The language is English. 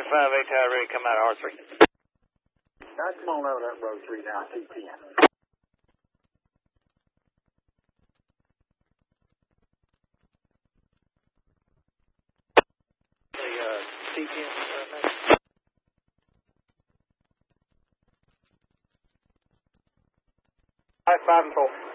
5-8 Tower, ready to come out of R3. Now, come on over that road 3 now, C10. C10, 5 and 4.